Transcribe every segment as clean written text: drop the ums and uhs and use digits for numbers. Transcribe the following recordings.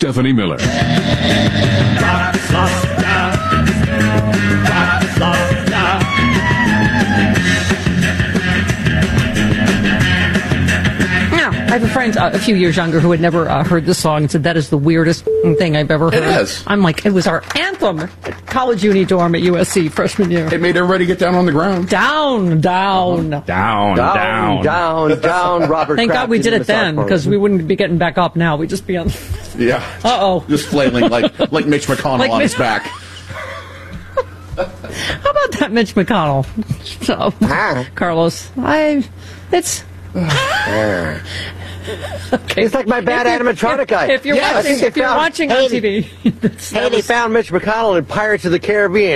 Stephanie Miller. I have a friend a few years younger who had never heard this song and said that is the weirdest thing I've ever heard. It is. I'm like, it was our anthem at college uni dorm at USC freshman year. It made everybody get down on the ground. Down, Down. Robert. Thank God we did it then, because we wouldn't be getting back up now. We'd just be on. Yeah. Uh-oh. Just flailing like Mitch McConnell on his back. How about that, Mitch McConnell? So, Carlos, it's. Okay. It's like my bad animatronic guy. If you're watching on TV. Hey, they found Mitch McConnell in Pirates of the Caribbean.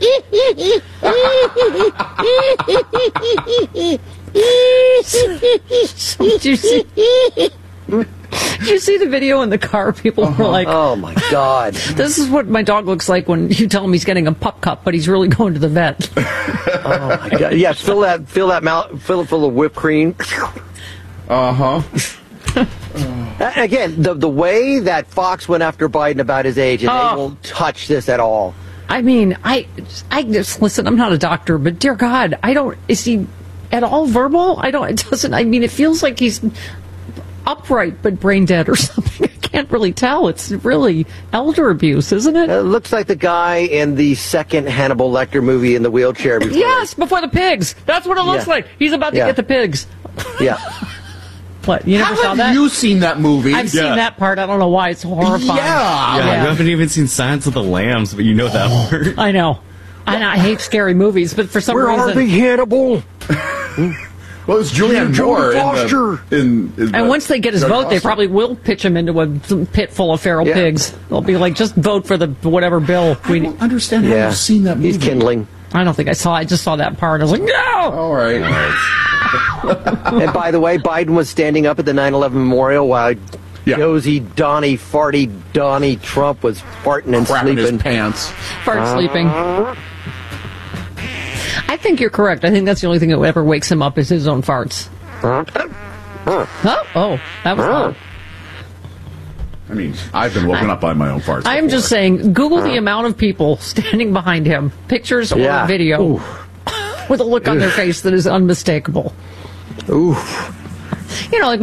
Did you see the video in the car? People were like, "Oh my God, this is what my dog looks like when you tell him he's getting a pup cup, but he's really going to the vet." Oh my God! Yeah, fill that mouth, fill it full of whipped cream. Again, the way that Fox went after Biden about his age, and they won't touch this at all. I mean, I just listen. I'm not a doctor, but dear God, is he at all verbal? I mean, it feels like he's upright but brain dead or something. I can't really tell. It's really elder abuse, isn't it? It looks like the guy in the second Hannibal Lecter movie in the wheelchair. Before the pigs. That's what it looks like. He's about to get the pigs. Yeah. What? You never saw that? Have you seen that movie? I've seen that part. I don't know why. It's horrifying. Yeah, you haven't even seen Silence of the Lambs, but you know that part. I know. And I hate scary movies, but for some reason... Where are they, Hannibal? Well, it's Julianne Moore and once they get his vote, they probably will pitch him into a pit full of feral pigs. They'll be like, just vote for the whatever bill. I don't understand how you've seen that movie. He's kindling. I don't think I saw it. I just saw that part. I was like, no! All right. And by the way, Biden was standing up at the 9/11 memorial while Josie, Farty Donnie Trump was farting and crapping sleeping. his pants. Sleeping. I think you're correct. I think that's the only thing that ever wakes him up is his own farts. Oh, that was loud. I mean, I've been woken up by my own farts. I'm just saying, Google the amount of people standing behind him, pictures or video, with a look on their face that is unmistakable. Ooh. You know, like